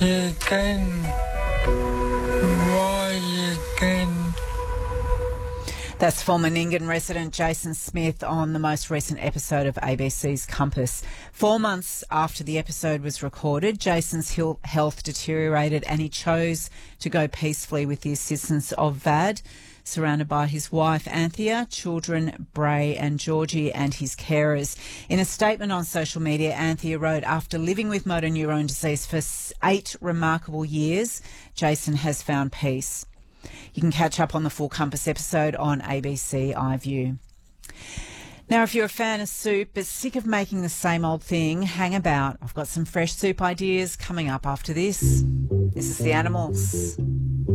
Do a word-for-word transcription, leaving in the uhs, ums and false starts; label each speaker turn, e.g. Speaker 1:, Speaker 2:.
Speaker 1: You can. Why you can.
Speaker 2: That's former Nyngan resident Jason Smith on the most recent episode of A B C's Compass. Four months after the episode was recorded, Jason's health deteriorated and he chose to go peacefully with the assistance of V A D, surrounded by his wife Anthea, children Bray and Georgie and his carers. In a statement on social media, Anthea wrote, "After living with motor neurone disease for eight remarkable years, Jason has found peace." You can catch up on the full Compass episode on A B C iView. Now, if you're a fan of soup but sick of making the same old thing, hang about. I've got some fresh soup ideas coming up after this. This is The Animals.